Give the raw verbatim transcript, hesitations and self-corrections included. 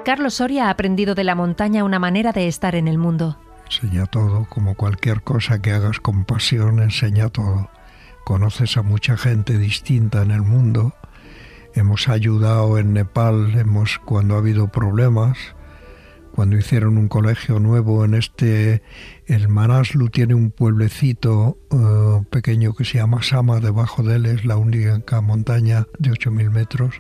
Carlos Soria ha aprendido de la montaña una manera de estar en el mundo. Enseña todo, como cualquier cosa que hagas con pasión, enseña todo. Conoces a mucha gente distinta en el mundo. Hemos ayudado en Nepal, hemos cuando ha habido problemas, cuando hicieron un colegio nuevo en este, el Manaslu tiene un pueblecito uh, pequeño que se llama Sama, debajo de él es la única montaña de ocho mil metros,